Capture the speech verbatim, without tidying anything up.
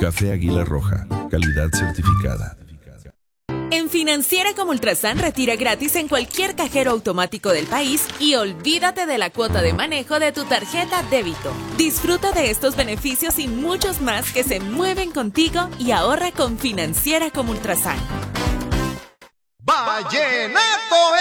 Café Águila Roja, calidad certificada. En Financiera como Ultrasan retira gratis en cualquier cajero automático del país y olvídate de la cuota de manejo de tu tarjeta débito. Disfruta de estos beneficios y muchos más que se mueven contigo y ahorra con Financiera como Ultrasan. ¡Vallenato